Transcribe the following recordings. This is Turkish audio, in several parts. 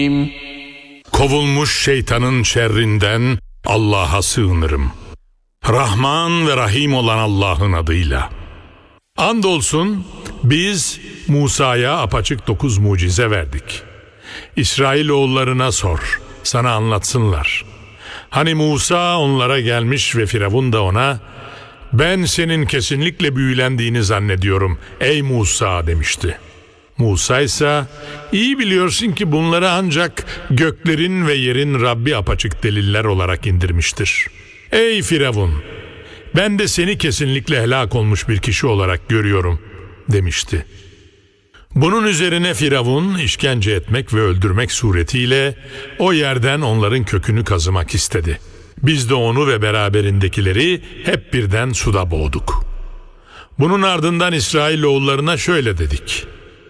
Kovulmuş şeytanın şerrinden Allah'a sığınırım. Rahman ve Rahim olan Allah'ın adıyla. Andolsun biz Musa'ya apaçık 9 mucize verdik. İsrailoğullarına sor, sana anlatsınlar. Hani Musa onlara gelmiş ve Firavun da ona, ben senin kesinlikle büyülendiğini zannediyorum ey Musa demişti. Musa ise iyi biliyorsun ki bunları ancak göklerin ve yerin Rabbi apaçık deliller olarak indirmiştir. Ey Firavun, ben de seni kesinlikle helak olmuş bir kişi olarak görüyorum demişti. Bunun üzerine Firavun işkence etmek ve öldürmek suretiyle o yerden onların kökünü kazımak istedi. Biz de onu ve beraberindekileri hep birden suda boğduk. Bunun ardından İsrailoğullarına şöyle dedik: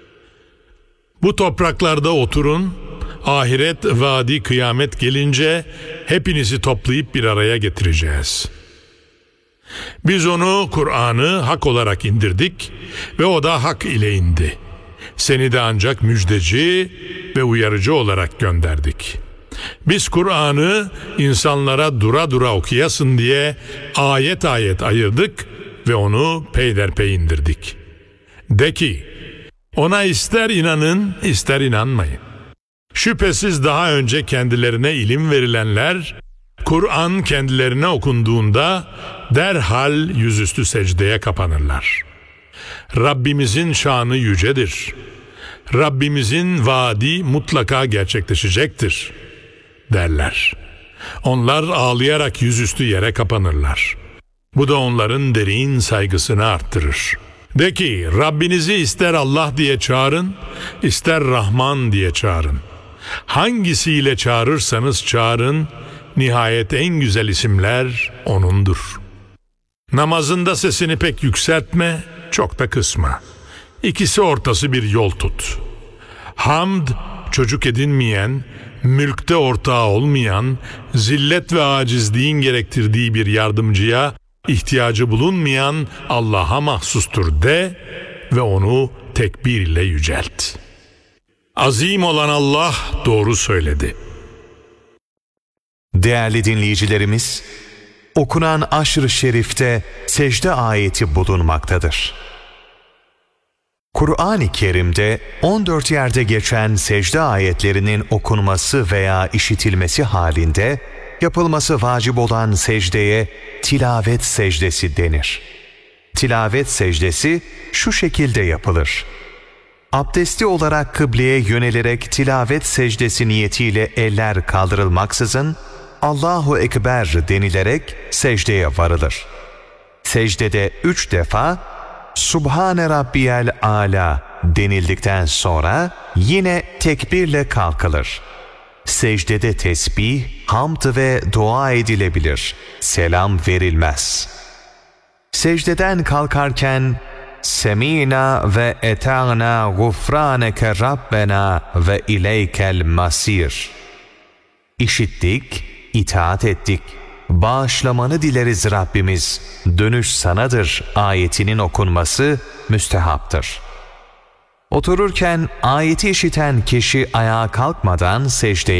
bu topraklarda oturun, ahiret vaadi kıyamet gelince hepinizi toplayıp bir araya getireceğiz. Biz onu, Kur'an'ı hak olarak indirdik ve o da hak ile indi. Seni de ancak müjdeci ve uyarıcı olarak gönderdik. Biz Kur'an'ı insanlara dura dura okuyasın diye ayet ayet ayırdık ve onu peyderpey indirdik. De ki, ona ister inanın ister inanmayın. Şüphesiz daha önce kendilerine ilim verilenler, Kur'an kendilerine okunduğunda derhal yüzüstü secdeye kapanırlar. Rabbimizin şanı yücedir. Rabbimizin vaadi mutlaka gerçekleşecektir derler. Onlar ağlayarak yüzüstü yere kapanırlar. Bu da onların derin saygısını arttırır. De ki, Rabbinizi ister Allah diye çağırın, ister Rahman diye çağırın. Hangisiyle çağırırsanız çağırın, nihayet en güzel isimler O'nundur. Namazında sesini pek yükseltme, çok da kısma. İkisi ortası bir yol tut. Hamd, çocuk edinmeyen, mülkte ortağı olmayan, zillet ve acizliğin gerektirdiği bir yardımcıya ihtiyacı bulunmayan Allah'a mahsustur de ve onu tekbir ile yücelt. Azim olan Allah doğru söyledi. Değerli dinleyicilerimiz, okunan Aşr-ı Şerif'te secde ayeti bulunmaktadır. Kur'an-ı Kerim'de 14 yerde geçen secde ayetlerinin okunması veya işitilmesi halinde yapılması vacip olan secdeye tilavet secdesi denir. Tilavet secdesi şu şekilde yapılır: abdestli olarak kıbleye yönelerek tilavet secdesi niyetiyle eller kaldırılmaksızın Allahu Ekber denilerek secdeye varılır. Secdede 3 defa Subhane Rabbiyel Âlâ denildikten sonra yine tekbirle kalkılır. Secdede tesbih, hamd ve dua edilebilir. Selam verilmez. Secdeden kalkarken Semînâ ve etâna gufrâneke Rabbena ve ileykel masir. İşittik, itaat ettik. Bağışlamanı dileriz Rabbimiz. Dönüş sanadır ayetinin okunması müstehaptır. Otururken ayeti işiten kişi ayağa kalkmadan secdeye